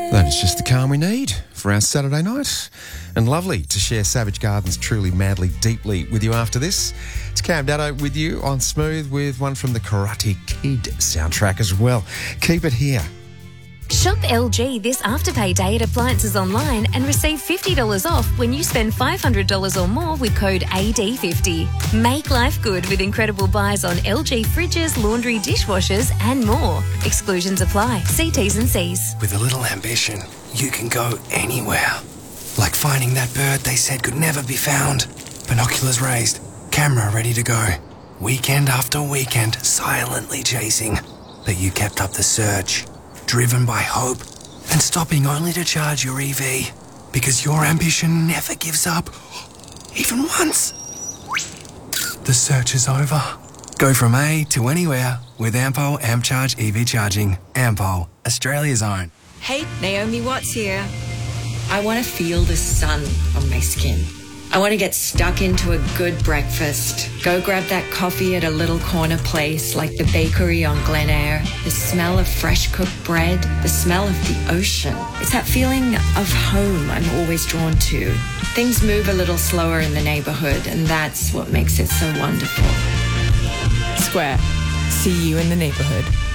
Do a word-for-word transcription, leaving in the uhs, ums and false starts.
That is just the calm we need for our Saturday night. And lovely to share Savage Gardens Truly, Madly, Deeply with you after this. It's Cam Dado with you on Smooth with one from the Karate Kid soundtrack as well. Keep it here. Shop L G this Afterpay Day at Appliances Online and receive fifty dollars off when you spend five hundred dollars or more with code A D fifty. Make life good with incredible buys on L G fridges, laundry, dishwashers and more. Exclusions apply. See T's and C's. With a little ambition, you can go anywhere. Like finding that bird they said could never be found. Binoculars raised, camera ready to go. Weekend after weekend, silently chasing. But you kept up the search. Driven by hope and stopping only to charge your E V because your ambition never gives up, even once. The search is over. Go from A to anywhere with Ampol AmpCharge E V charging. Ampol, Australia's own. Hey, Naomi Watts here. I want to feel the sun on my skin. I want to get stuck into a good breakfast. Go grab that coffee at a little corner place like the bakery on Glen Eyre. The smell of fresh cooked bread. The smell of the ocean. It's that feeling of home I'm always drawn to. Things move a little slower in the neighborhood, and that's what makes it so wonderful. Square. See you in the neighborhood.